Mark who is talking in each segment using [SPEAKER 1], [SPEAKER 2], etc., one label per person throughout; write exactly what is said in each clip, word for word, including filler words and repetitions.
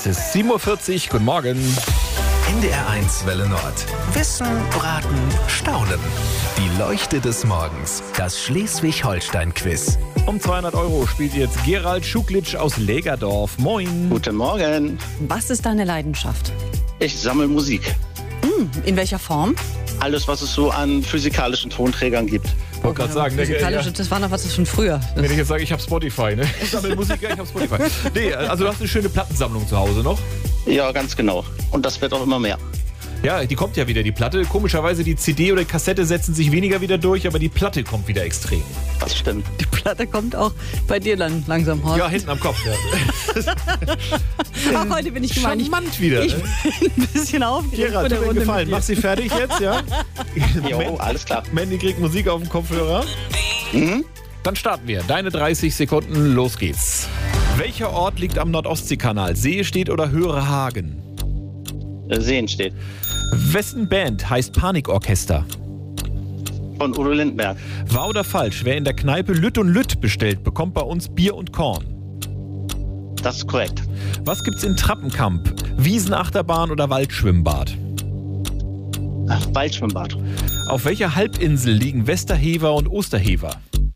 [SPEAKER 1] ist es sieben Uhr vierzig. Guten Morgen.
[SPEAKER 2] N D R eins Welle Nord. Wissen, Raten, Staunen. Die Leuchte des Morgens. Das Schleswig-Holstein-Quiz.
[SPEAKER 1] Um zweihundert Euro spielt jetzt Gerald Schuklitsch aus Lägerdorf. Moin.
[SPEAKER 3] Guten Morgen.
[SPEAKER 4] Was ist deine Leidenschaft?
[SPEAKER 3] Ich sammle Musik.
[SPEAKER 4] Hm, in welcher Form?
[SPEAKER 3] Alles, was es so an physikalischen Tonträgern gibt.
[SPEAKER 1] Ich wollte gerade sagen, ne,
[SPEAKER 4] Physikalische,
[SPEAKER 1] ja,
[SPEAKER 4] das war noch was schon früher. Das
[SPEAKER 1] wenn ich jetzt sage, ich habe Spotify, ne? Ich sammle Musik, ja, ich habe Spotify. Nee, also du hast eine schöne Plattensammlung zu Hause noch.
[SPEAKER 3] Ja, ganz genau. Und das wird auch immer mehr.
[SPEAKER 1] Ja, die kommt ja wieder, die Platte. Komischerweise, die C D oder die Kassette setzen sich weniger wieder durch, aber die Platte kommt wieder extrem.
[SPEAKER 3] Das stimmt.
[SPEAKER 4] Die Platte kommt auch bei dir dann langsam raus.
[SPEAKER 1] Ja, hinten am Kopf. Ja.
[SPEAKER 4] Ach, heute bin ich gemein. Ich,
[SPEAKER 1] Charmant wieder.
[SPEAKER 4] ich
[SPEAKER 1] Ne?
[SPEAKER 4] bin ein bisschen aufgeregt.
[SPEAKER 1] Gerald,
[SPEAKER 4] von der
[SPEAKER 1] tut mir
[SPEAKER 4] Runde
[SPEAKER 1] gefallen.
[SPEAKER 4] mit dir.
[SPEAKER 1] Mach sie fertig jetzt, ja?
[SPEAKER 3] Jo, alles klar.
[SPEAKER 1] Mandy kriegt Musik auf dem Kopfhörer.
[SPEAKER 3] Mhm.
[SPEAKER 1] Dann starten wir. Deine dreißig Sekunden, los geht's. Welcher Ort liegt am Nordostseekanal? Seestedt oder Höhere Hagen?
[SPEAKER 3] Sehen steht.
[SPEAKER 1] Wessen Band heißt Panikorchester?
[SPEAKER 3] Von Udo Lindenberg.
[SPEAKER 1] Wahr oder falsch? Wer in der Kneipe Lütt und Lütt bestellt, bekommt bei uns Bier und Korn.
[SPEAKER 3] Das ist korrekt.
[SPEAKER 1] Was gibt's in Trappenkamp? Wiesenachterbahn oder Waldschwimmbad?
[SPEAKER 3] Ach, Waldschwimmbad.
[SPEAKER 1] Auf welcher Halbinsel liegen Westerhever und Osterhever?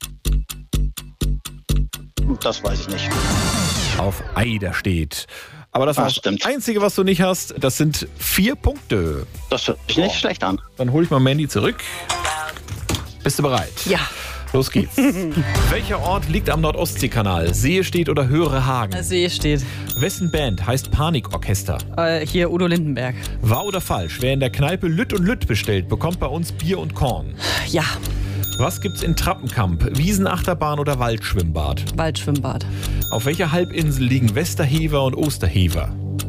[SPEAKER 3] Das weiß ich nicht.
[SPEAKER 1] Auf Eiderstedt. Aber das
[SPEAKER 3] Ah,
[SPEAKER 1] war das
[SPEAKER 3] stimmt.
[SPEAKER 1] Einzige, was du nicht hast. Das sind vier Punkte.
[SPEAKER 3] Das hört sich nicht schlecht an.
[SPEAKER 1] Dann hole ich mal Mandy zurück. Bist du bereit?
[SPEAKER 4] Ja,
[SPEAKER 1] Los geht's. Welcher Ort liegt am Nordostseekanal? Seestedt oder Höhere Hagen?
[SPEAKER 4] der See steht.
[SPEAKER 1] Wessen Band heißt Panikorchester?
[SPEAKER 4] Äh, hier Udo Lindenberg.
[SPEAKER 1] Wahr oder falsch? Wer in der Kneipe Lütt und Lütt bestellt, bekommt bei uns Bier und Korn.
[SPEAKER 4] Ja,
[SPEAKER 1] Was gibt's in Trappenkamp? Wiesenachterbahn oder Waldschwimmbad?
[SPEAKER 4] Waldschwimmbad.
[SPEAKER 1] Auf welcher Halbinsel liegen Westerhever und Osterhever?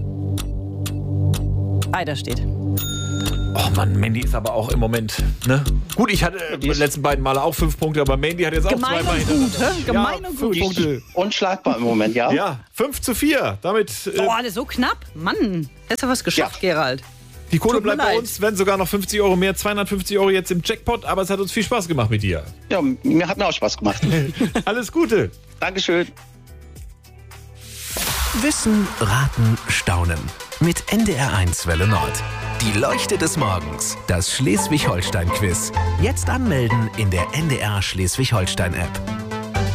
[SPEAKER 4] Eiderstedt.
[SPEAKER 1] Oh Mann, Mandy ist aber auch im Moment, ne? Gut, ich hatte
[SPEAKER 3] Die
[SPEAKER 1] die
[SPEAKER 3] ist-
[SPEAKER 1] letzten beiden Male auch fünf Punkte, aber Mandy hat jetzt auch
[SPEAKER 4] Gemein
[SPEAKER 1] zweimal
[SPEAKER 4] und gut,
[SPEAKER 1] hintereinander.
[SPEAKER 4] hä? Gemein
[SPEAKER 1] ja,
[SPEAKER 4] und
[SPEAKER 1] fünf
[SPEAKER 4] gut.
[SPEAKER 1] Punkte.
[SPEAKER 3] Unschlagbar im Moment, ja?
[SPEAKER 1] Ja, fünf zu vier. Damit äh,
[SPEAKER 4] Oh, alles so knapp. Mann, hast du was geschafft, Gerald.
[SPEAKER 1] die Kohle
[SPEAKER 4] tut mir
[SPEAKER 1] bleibt bei
[SPEAKER 4] leid.
[SPEAKER 1] uns, werden sogar noch fünfzig Euro mehr, zweihundertfünfzig Euro jetzt im Jackpot, aber es hat uns viel Spaß gemacht mit dir.
[SPEAKER 3] Ja, mir hat mir auch Spaß gemacht.
[SPEAKER 1] Alles Gute.
[SPEAKER 3] Dankeschön.
[SPEAKER 2] Wissen, Raten, Staunen. Mit N D R eins Welle Nord. Die Leuchte des Morgens. Das Schleswig-Holstein-Quiz. Jetzt anmelden in der N D R Schleswig-Holstein-App.